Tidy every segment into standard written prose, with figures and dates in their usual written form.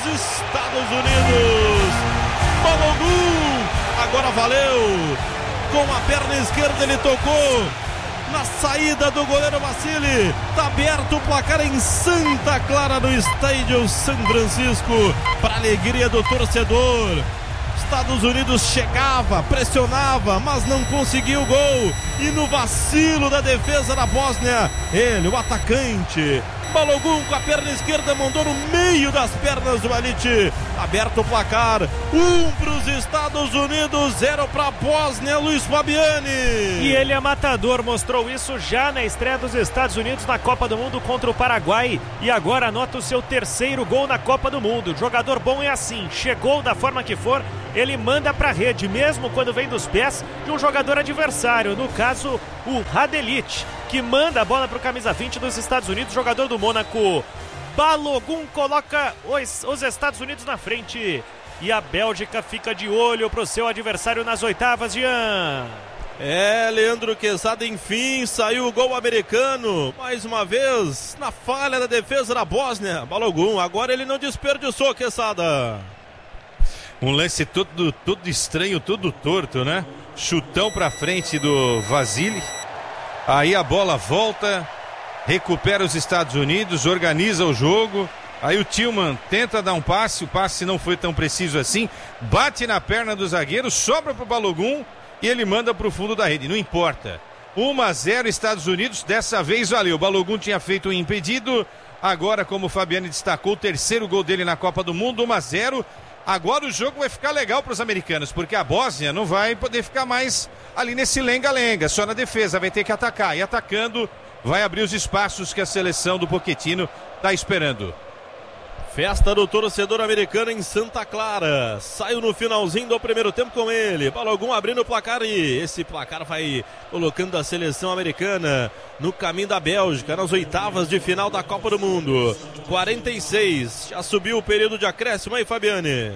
Estados Unidos. Balogun, agora valeu. Com a perna esquerda ele tocou na saída do goleiro Vassili. Tá aberto o placar em Santa Clara, no estádio São Francisco, para alegria do torcedor. Estados Unidos chegava, pressionava, mas não conseguiu o gol. E no vacilo da defesa da Bósnia, ele, o atacante, Balogun, com a perna esquerda, mandou no meio das pernas do Alic. Aberto o placar, 1 para os Estados Unidos, 0 para a Bósnia, Luiz Fabiani. E ele é matador, mostrou isso já na estreia dos Estados Unidos na Copa do Mundo contra o Paraguai. E agora anota o seu terceiro gol na Copa do Mundo. Jogador bom é assim, chegou da forma que for, ele manda para a rede, mesmo quando vem dos pés de um jogador adversário. No caso, o Radelic, que manda a bola para o camisa 20 dos Estados Unidos, jogador do Mônaco. Balogun coloca os Estados Unidos na frente. E a Bélgica fica de olho para o seu adversário nas oitavas, Jean. Leandro Quesada, enfim, saiu o gol americano. Mais uma vez, na falha da defesa da Bósnia. Balogun, agora ele não desperdiçou, Quesada. Um lance todo estranho, todo torto, né? Chutão pra frente do Vassili. Aí a bola volta, recupera os Estados Unidos, organiza o jogo. Aí o Tillman tenta dar um passe, o passe não foi tão preciso assim. Bate na perna do zagueiro, sobra pro Balogun e ele manda pro fundo da rede. Não importa. 1-0 Estados Unidos, dessa vez valeu. O Balogun tinha feito um impedido. Agora, como o Fabiani destacou, o terceiro gol dele na Copa do Mundo, 1-0. Agora o jogo vai ficar legal para os americanos, porque a Bósnia não vai poder ficar mais ali nesse lenga-lenga, só na defesa, vai ter que atacar. E atacando, vai abrir os espaços que a seleção do Pochettino está esperando. Festa do torcedor americano em Santa Clara. Saiu no finalzinho do primeiro tempo com ele. Balogun abrindo o placar e esse placar vai colocando a seleção americana no caminho da Bélgica, nas oitavas de final da Copa do Mundo. 46, já subiu o período de acréscimo aí, Fabiani.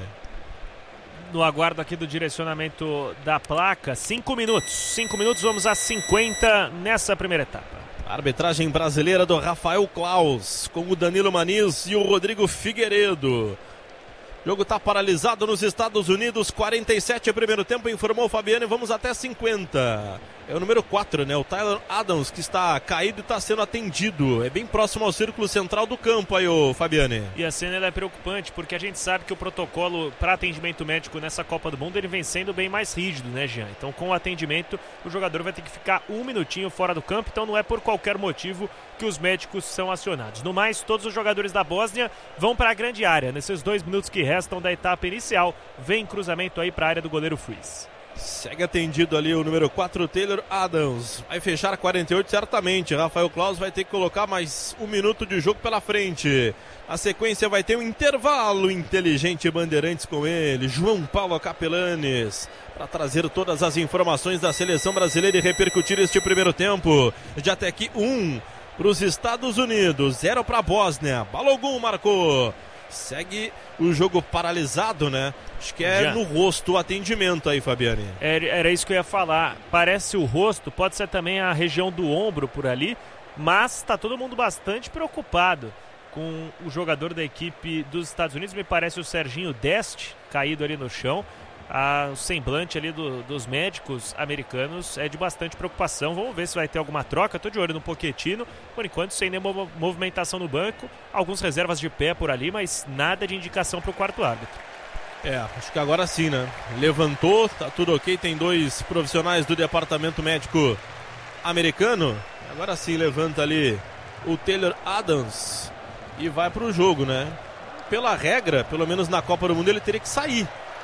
No aguardo aqui do direcionamento da placa, 5 minutos. 5 minutos, vamos a 50 nessa primeira etapa. Arbitragem brasileira do Rafael Claus, com o Danilo Maniz e o Rodrigo Figueiredo. O jogo está paralisado nos Estados Unidos, 47 primeiro tempo, informou o Fabiano, vamos até 50. É o número 4, né? O Tyler Adams, que está caído e está sendo atendido. É bem próximo ao círculo central do campo aí, o Fabiani. E a cena é preocupante, porque a gente sabe que o protocolo para atendimento médico nessa Copa do Mundo, ele vem sendo bem mais rígido, né, Jean? Então, com o atendimento, o jogador vai ter que ficar 1 minutinho fora do campo, então não é por qualquer motivo que os médicos são acionados. No mais, todos os jogadores da Bósnia vão para a grande área. Nesses 2 minutos que restam da etapa inicial, vem cruzamento aí para a área do goleiro Freeze. Segue atendido ali o número 4, Taylor Adams. Vai fechar 48 certamente. Rafael Claus vai ter que colocar mais 1 minuto de jogo pela frente. A sequência vai ter um intervalo inteligente. Bandeirantes com ele, João Paulo Capelanes, para trazer todas as informações da seleção brasileira e repercutir este primeiro tempo. De até aqui 1 para os Estados Unidos, 0 para a Bósnia. Balogun marcou. Segue o jogo paralisado, né? Acho que é no rosto o atendimento aí, Fabiani. Era isso que eu ia falar. Parece o rosto, pode ser também a região do ombro por ali, mas está todo mundo bastante preocupado com o jogador da equipe dos Estados Unidos. Me parece o Serginho Dest, caído ali no chão. O semblante ali dos médicos americanos é de bastante preocupação. Vamos ver se vai ter alguma troca. Estou de olho no Pochettino. Por enquanto, sem nenhuma movimentação no banco. Alguns reservas de pé por ali, mas nada de indicação para o quarto árbitro. Acho que agora sim, né? Levantou, tá tudo ok. Tem 2 profissionais do departamento médico americano. Agora sim levanta ali o Taylor Adams e vai para o jogo, né? Pela regra, pelo menos na Copa do Mundo, ele teria que sair.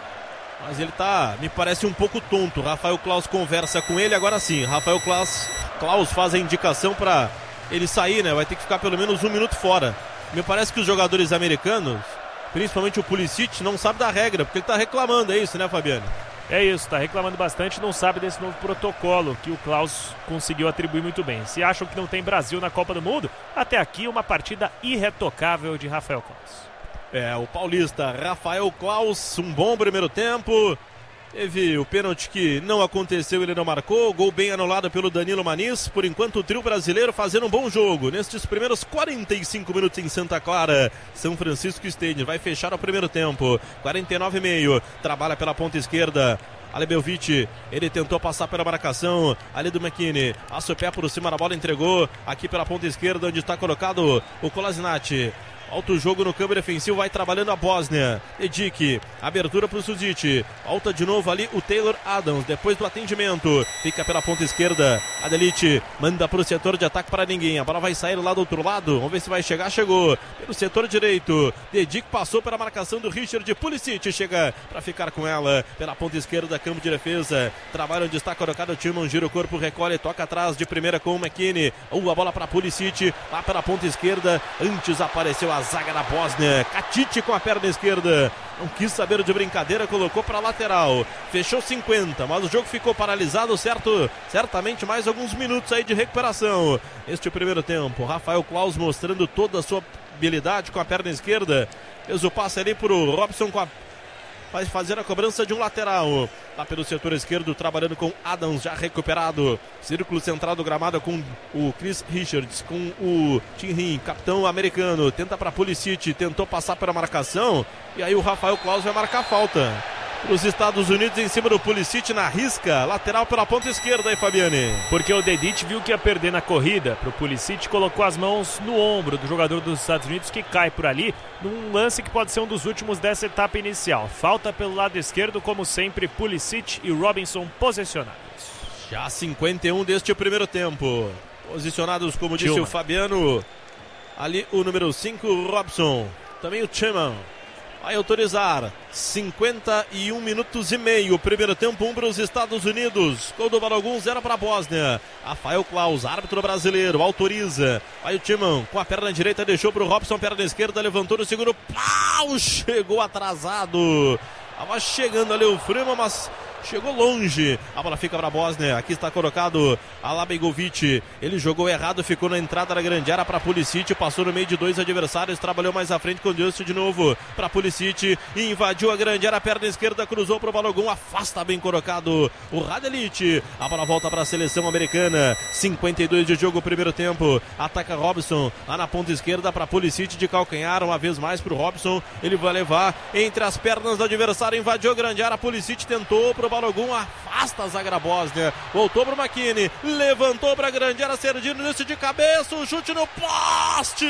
Mas ele me parece um pouco tonto. Rafael Claus conversa com ele, agora sim. Rafael Claus faz a indicação para ele sair, né? Vai ter que ficar pelo menos 1 minuto fora. Me parece que os jogadores americanos, principalmente o Pulisic, não sabe da regra, porque ele está reclamando, é isso, né, Fabiano? É isso, está reclamando bastante, não sabe desse novo protocolo que o Claus conseguiu atribuir muito bem. Se acham que não tem Brasil na Copa do Mundo, até aqui uma partida irretocável de Rafael Claus. O paulista Rafael Claus, um bom primeiro tempo. Teve o pênalti que não aconteceu, ele não marcou. Gol bem anulado pelo Danilo Maniz. Por enquanto o trio brasileiro fazendo um bom jogo nestes primeiros 45 minutos em Santa Clara. São Francisco Stadium vai fechar o primeiro tempo. 49,5. Trabalha pela ponta esquerda. Alebelvich, ele tentou passar pela marcação ali do McKinney, passa o pé por cima da bola, entregou aqui pela ponta esquerda, onde está colocado o Kolasinac. Alto jogo no campo defensivo, vai trabalhando a Bósnia. Edic, abertura para o Suzic. Volta de novo ali o Taylor Adams, depois do atendimento. Fica pela ponta esquerda. Adelite manda para o setor de ataque para ninguém. A bola vai sair lá do outro lado. Vamos ver se vai chegar. Chegou pelo setor direito. Edic passou pela marcação do Richard. Pulisic chega para ficar com ela. Pela ponta esquerda, campo de defesa. Trabalho onde está colocado o Tillman. Gira o corpo, recolhe, toca atrás de primeira com o McKinney. A bola para Pulisic. Lá pela ponta esquerda. Antes apareceu a zaga da Bósnia. Katic com a perna esquerda. Não quis saber de brincadeira, colocou para lateral. Fechou 50, mas o jogo ficou paralisado, certamente mais alguns minutos aí de recuperação. Este primeiro tempo, Rafael Claus mostrando toda a sua habilidade com a perna esquerda. Fez o passe ali para o Robson vai fazer a cobrança de um lateral. Lá pelo setor esquerdo, trabalhando com Adams, já recuperado. Círculo central do gramado com o Chris Richards, com o Tim Rim, capitão americano. Tenta para Pulisic, tentou passar pela marcação. E aí o Rafael Claus vai marcar falta para os Estados Unidos em cima do Pulisic na risca. Lateral pela ponta esquerda aí, Fabiane. Porque o Dedic viu que ia perder na corrida. Para o Pulisic, colocou as mãos no ombro do jogador dos Estados Unidos, que cai por ali, num lance que pode ser um dos últimos dessa etapa inicial. Falta pelo lado esquerdo, como sempre, Pulisic e Robinson posicionados. Já 51 deste primeiro tempo. Posicionados, como disse Tillman. o Fabiano. Ali o número 5, Robson. Também o Tillman. Vai autorizar. 51 minutos e meio. Primeiro tempo, 1 para os Estados Unidos. Gol do Balogun, 0 para a Bósnia. Rafael Claus, árbitro brasileiro, autoriza. Vai o Tillman com a perna direita, deixou para o Robson, perna esquerda, levantou no segundo. Pau! Chegou atrasado. Estava chegando ali o Freeman, mas chegou longe. A bola fica para a Bósnia. Aqui está colocado Alabegovic. Ele jogou errado, ficou na entrada da grande área para Pulisic. Passou no meio de dois adversários. Trabalhou mais à frente com o Just de novo para Pulisic. Invadiu a grande área, perna esquerda, cruzou para o Balogun. Afasta bem colocado o Radelic. A bola volta para a seleção americana. 52 de jogo, primeiro tempo. Ataca Robson lá na ponta esquerda para Pulisic de calcanhar. Uma vez mais para o Robson. Ele vai levar entre as pernas do adversário. Invadiu a grande área. Pulisic tentou para o Balogun, afasta a zaga da Bósnia, voltou para o McKinney, levantou para a grande área, Serdino nesse de cabeça, o chute no poste,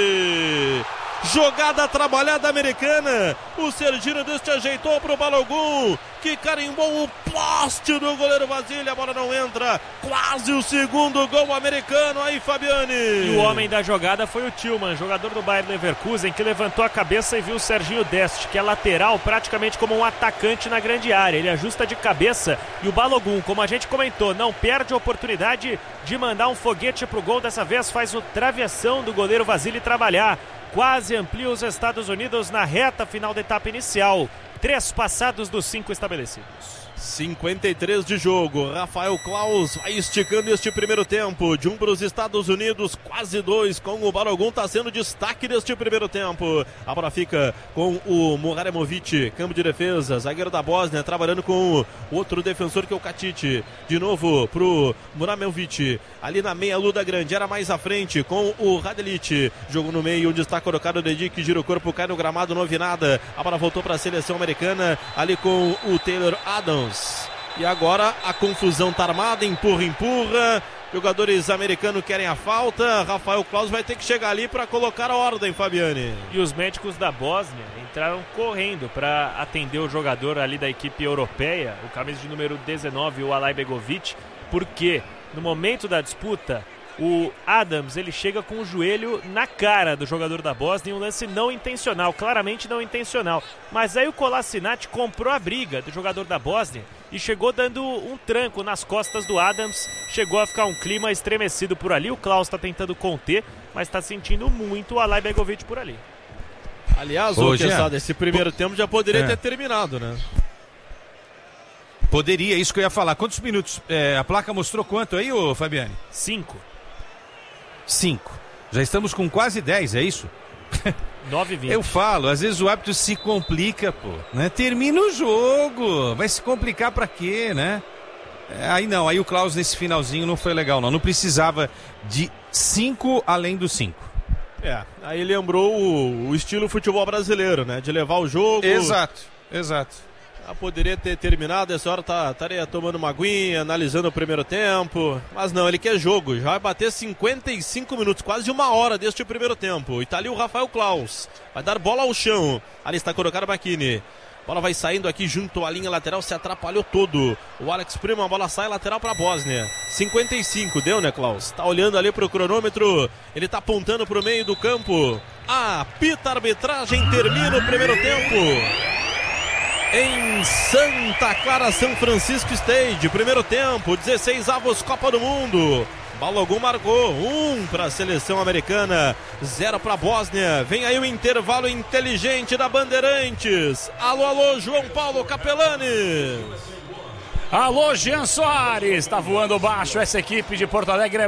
jogada trabalhada americana, o Serdino deste ajeitou para o Balogun, que carimbou o poste do goleiro Vasily, a bola não entra, quase o segundo gol americano aí, Fabiane. E o homem da jogada foi o Tillman, jogador do Bayer Leverkusen, que levantou a cabeça e viu o Serginho Dest, que é lateral, praticamente como um atacante na grande área. Ele ajusta de cabeça e o Balogun, como a gente comentou, não perde a oportunidade de mandar um foguete pro gol. Dessa vez faz o travessão do goleiro Vasily trabalhar. Quase amplia os Estados Unidos na reta final da etapa inicial. 3 passados dos 5 estabelecidos. 53 de jogo, Rafael Claus vai esticando este primeiro tempo, de 1 para os Estados Unidos, quase 2, com o Balogun está sendo destaque deste primeiro tempo. A bola fica com o Muraremovic, campo de defesa, zagueiro da Bósnia, trabalhando com o outro defensor que é o Katic, de novo pro Muraremovic, ali na meia luda grande, era mais à frente com o Radelic, jogo no meio, onde está colocado o Dedic, gira o corpo, cai no gramado, não houve nada, a bola voltou para a seleção americana, ali com o Taylor Adams. E agora a confusão tá armada, empurra. Jogadores americanos querem a falta. Rafael Claus vai ter que chegar ali para colocar a ordem, Fabiane. E os médicos da Bósnia entraram correndo para atender o jogador ali da equipe europeia, o camisa de número 19, o Alaibegovic, porque no momento da disputa o Adams, ele chega com o joelho na cara do jogador da Bósnia, um lance não intencional, claramente não intencional. Mas aí o Kolasinac comprou a briga do jogador da Bósnia e chegou dando um tranco nas costas do Adams. Chegou a ficar um clima estremecido por ali. O Claus está tentando conter, mas está sentindo muito o Alaibegovic por ali. Aliás, esse primeiro tempo já poderia ter terminado, né? Poderia, isso que eu ia falar. Quantos minutos? A placa mostrou quanto aí, ô Fabiane? 5. Já estamos com quase 10, é isso? 9h20. Eu falo, às vezes o árbitro se complica, pô, né? Termina o jogo, vai se complicar pra quê, né? Aí não, aí o Klaus nesse finalzinho não foi legal, não precisava de 5 além dos 5. Aí lembrou o estilo futebol brasileiro, né? De levar o jogo. Exato. Poderia ter terminado, essa hora estaria tomando uma aguinha, analisando o primeiro tempo. Mas não, ele quer jogo. Já vai bater 55 minutos, quase 1 hora deste primeiro tempo. E tá ali o Rafael Klaus. Vai dar bola ao chão. Ali está colocado o Makini. Bola vai saindo aqui junto à linha lateral, se atrapalhou todo. O Alex Prima, a bola sai lateral para a Bósnia. 55, deu, né, Klaus? Tá olhando ali pro cronômetro, ele tá apontando pro meio do campo. Apita a arbitragem, termina o primeiro tempo. Em Santa Clara, São Francisco State, primeiro tempo, 16avos Copa do Mundo. Balogun marcou 1 para a seleção americana, 0 para a Bósnia. Vem aí o intervalo inteligente da Bandeirantes. Alô, João Paulo Capelani. Alô, Jean Soares. Está voando baixo essa equipe de Porto Alegre.